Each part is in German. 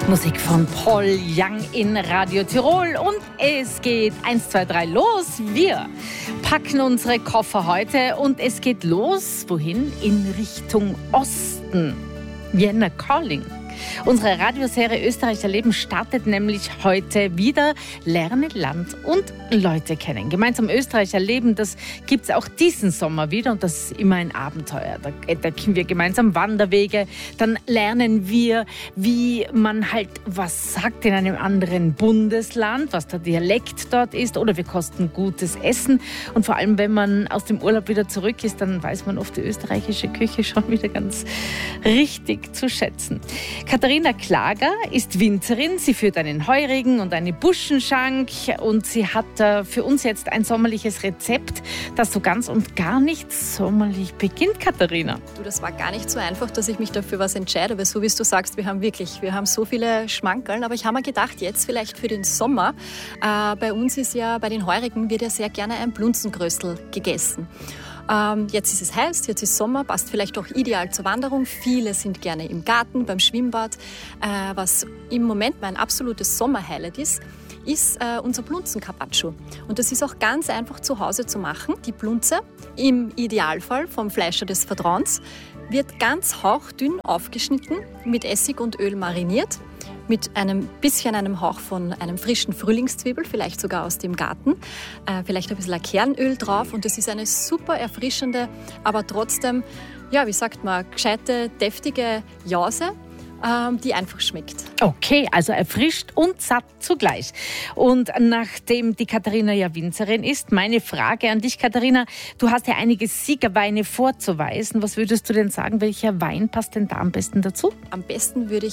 Musik von Paul Young in Radio Tirol und es geht 1, 2, 3 los. Wir packen unsere Koffer heute und es geht los. Wohin? In Richtung Osten. Vienna Calling. Unsere Radioserie Österreich erleben startet nämlich heute wieder. Lerne Land und Leute kennen. Gemeinsam Österreich erleben, das gibt es auch diesen Sommer wieder und das ist immer ein Abenteuer. Da entdecken wir gemeinsam Wanderwege, dann lernen wir, wie man halt was sagt in einem anderen Bundesland, was der Dialekt dort ist, oder wir kosten gutes Essen. Und vor allem, wenn man aus dem Urlaub wieder zurück ist, dann weiß man oft die österreichische Küche schon wieder ganz richtig zu schätzen. Katharina Klager ist Winzerin. Sie führt einen Heurigen und eine Buschenschank und sie hat für uns jetzt ein sommerliches Rezept, das so ganz und gar nicht sommerlich beginnt, Katharina. Du, das war gar nicht so einfach, dass ich mich dafür was entscheide, weil so wie du sagst, wir haben so viele Schmankerln, aber ich habe mir gedacht, jetzt vielleicht für den Sommer, bei uns ist ja, bei den Heurigen wird ja sehr gerne ein Blunzengröstel gegessen. Jetzt ist es heiß, jetzt ist Sommer, passt vielleicht auch ideal zur Wanderung. Viele sind gerne im Garten, beim Schwimmbad. Was im Moment mein absolutes Sommerhighlight ist unser Blunzen-Carpaccio. Und das ist auch ganz einfach zu Hause zu machen. Die Blunze, im Idealfall vom Fleischer des Vertrauens, wird ganz hauchdünn aufgeschnitten, mit Essig und Öl mariniert, mit einem Hauch von einem frischen Frühlingszwiebel, vielleicht sogar aus dem Garten, vielleicht ein bisschen Kernöl drauf und das ist eine super erfrischende, aber trotzdem, ja, wie sagt man, gescheite, deftige Jause, die einfach schmeckt. Okay, also erfrischt und satt zugleich. Und nachdem die Katharina ja Winzerin ist, meine Frage an dich, Katharina, du hast ja einige Siegerweine vorzuweisen. Was würdest du denn sagen, welcher Wein passt denn da am besten dazu? Am meisten würde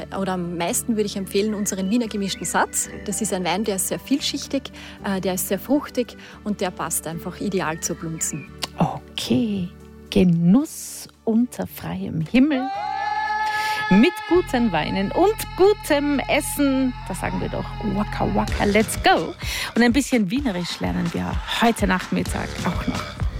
ich empfehlen unseren Wiener gemischten Satz. Das ist ein Wein, der ist sehr vielschichtig, der ist sehr fruchtig und der passt einfach ideal zur Blunzen. Okay, Genuss unter freiem Himmel. Mit guten Weinen und gutem Essen, da sagen wir doch Waka Waka, let's go. Und ein bisschen Wienerisch lernen wir heute Nachmittag auch noch.